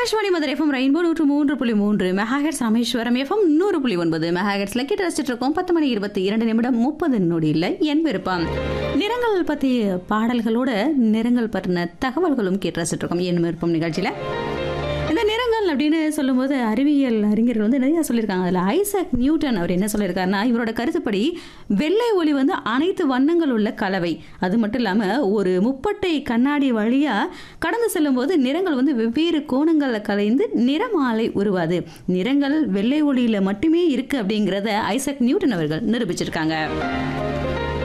Akashvani Madurai FM rainbow 103.3 megahertz Rameswaram FM 100.9 மெகாஹெர்ட்ஸ்ல கேட்டு ரசிச்சுட்டு இருக்கோம். 10:22 நொடியில் என் விருப்பம் நிறங்கள் பற்றிய பாடல்களோட நிறங்கள் பற்றின தகவல்களும் கேட்டு ரசிச்சுட்டு இருக்கோம் என் விருப்பம் நிகழ்ச்சியில. இந்த நிறங்கள் அப்படின்னு சொல்லும்போது அறிவியல் அறிஞர்கள் வந்து நிறைய சொல்லியிருக்காங்க. அதில் ஐசக் நியூட்டன் அவர் என்ன சொல்லியிருக்காருன்னா, இவரோட கருத்துப்படி வெள்ளை ஒளி வந்து அனைத்து வண்ணங்கள் உள்ள கலவை. அது மட்டும் இல்லாமல் ஒரு முப்பட்டை கண்ணாடி வழியாக கடந்து செல்லும்போது நிறங்கள் வந்து வெவ்வேறு கோணங்களில் கலைந்து நிறமாலை உருவாது. நிறங்கள் வெள்ளை ஒளியில் மட்டுமே இருக்குது அப்படிங்கிறத ஐசக் நியூட்டன் அவர்கள் நிரூபிச்சிருக்காங்க.